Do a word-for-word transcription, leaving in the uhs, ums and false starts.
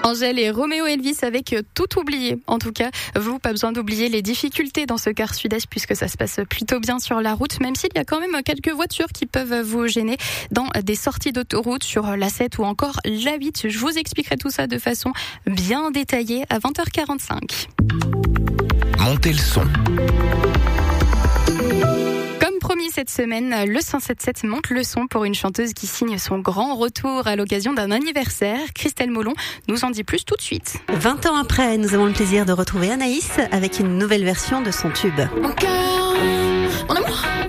Angèle et Roméo Elvis avec tout oublié. En tout cas, vous, pas besoin d'oublier les difficultés dans ce quart sud-est puisque ça se passe plutôt bien sur la route, même s'il y a quand même quelques voitures qui peuvent vous gêner dans des sorties d'autoroute sur l'A sept ou encore l'A huit. Je vous expliquerai tout ça de façon bien détaillée à vingt heures quarante-cinq. Montez le son. Comme promis cette semaine, le cent soixante-dix-sept monte le son pour une chanteuse qui signe son grand retour à l'occasion d'un anniversaire. Christelle Molon nous en dit plus tout de suite. vingt ans après, nous avons le plaisir de retrouver Anaïs avec une nouvelle version de son tube. Mon cœur, mon amour.